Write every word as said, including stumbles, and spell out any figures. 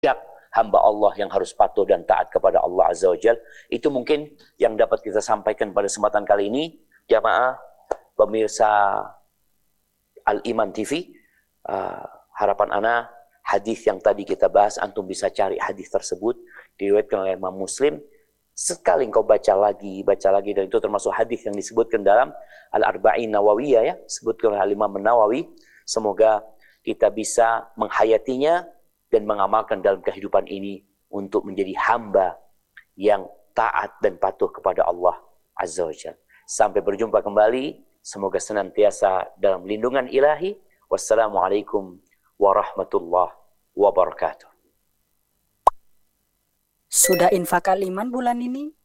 hamba Allah yang harus patuh dan taat kepada Allah Azza wa Jalla. Itu mungkin yang dapat kita sampaikan pada kesempatan kali ini. Jamaah pemirsa Al-Iman T V, uh, harapan ana hadis yang tadi kita bahas, antum bisa cari hadis tersebut diriwayatkan oleh Imam Muslim. Sekali engkau baca lagi, baca lagi, dan itu termasuk hadis yang disebutkan dalam Al-Arba'in Nawawiyah, ya, disebutkan oleh Imam Nawawi. Semoga kita bisa menghayatinya dan mengamalkan dalam kehidupan ini untuk menjadi hamba yang taat dan patuh kepada Allah Azza wa Jalla. Sampai berjumpa kembali. Semoga senantiasa dalam lindungan ilahi. Wassalamualaikum warahmatullahi wabarakatuh. Sudah infak Al-Iman bulan ini?